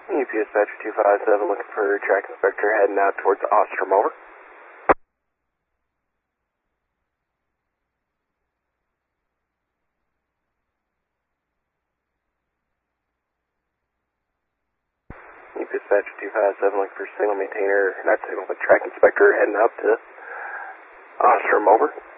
UPS Dispatcher 257 looking for track inspector heading out towards Ostrom, over. UPS Dispatcher 257 looking for signal maintainer, not signal, but track inspector heading out to Ostrom, over.